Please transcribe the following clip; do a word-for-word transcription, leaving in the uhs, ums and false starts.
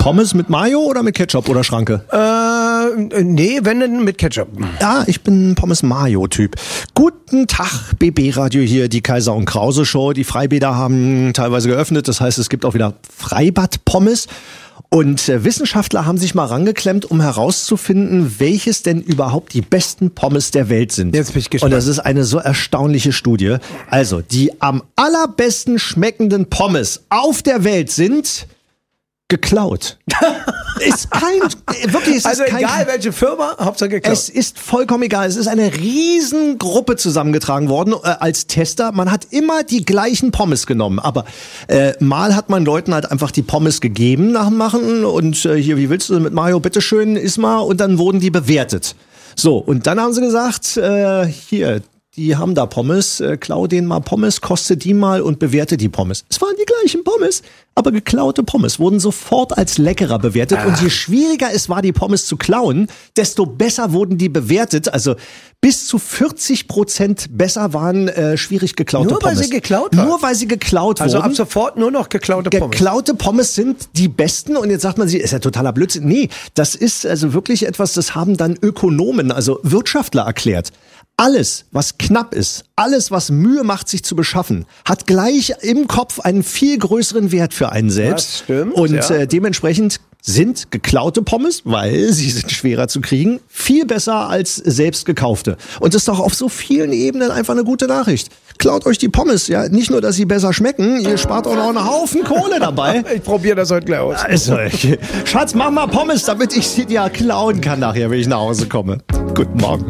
Pommes mit Mayo oder mit Ketchup oder Schranke? Äh, nee, wenn denn mit Ketchup. Ja, ich bin Pommes-Mayo-Typ. Guten Tag, B B-Radio hier, die Kaiser und Krause Show. Die Freibäder haben teilweise geöffnet, das heißt, es gibt auch wieder Freibad-Pommes. Und äh, Wissenschaftler haben sich mal rangeklemmt, um herauszufinden, welches denn überhaupt die besten Pommes der Welt sind. Jetzt bin ich gespannt. Und das ist eine so erstaunliche Studie. Also, die am allerbesten schmeckenden Pommes auf der Welt sind geklaut. Ist kein, wirklich, es Also ist kein, egal welche Firma, Hauptsache geklaut. es ist vollkommen egal. Es ist eine Riesengruppe zusammengetragen worden äh, als Tester. Man hat immer die gleichen Pommes genommen. Aber äh, mal hat man Leuten halt einfach die Pommes gegeben nach dem Machen. Und äh, hier, wie willst du mit Mayo? Bitteschön, iss mal. Und dann wurden die bewertet. So, und dann haben sie gesagt, äh, hier, die haben da Pommes, äh, klau denen mal Pommes, koste die mal und bewerte die Pommes. Es waren die gleichen Pommes, aber geklaute Pommes wurden sofort als leckerer bewertet. Ah. Und je schwieriger es war, die Pommes zu klauen, desto besser wurden die bewertet. Also bis zu vierzig Prozent besser waren äh, schwierig geklaute nur Pommes. Nur weil sie geklaut waren? Nur weil sie geklaut also wurden. Also ab sofort nur noch geklaute Pommes. Geklaute Pommes sind die besten. Und jetzt sagt man, sie ist ja totaler Blödsinn. Nee, das ist also wirklich etwas, das haben dann Ökonomen, also Wirtschaftler erklärt. Alles, was knapp ist, alles, was Mühe macht, sich zu beschaffen, hat gleich im Kopf einen viel größeren Wert für einen selbst. Das stimmt, und ja. äh, dementsprechend sind geklaute Pommes, weil sie sind schwerer zu kriegen, viel besser als selbst gekaufte. Und das ist doch auf so vielen Ebenen einfach eine gute Nachricht. Klaut euch die Pommes, ja, nicht nur, dass sie besser schmecken, ihr spart auch noch einen Haufen Kohle dabei. Ich probiere das heute gleich aus. Also, ich, Schatz, mach mal Pommes, damit ich sie dir klauen kann nachher, wenn ich nach Hause komme. Guten Morgen.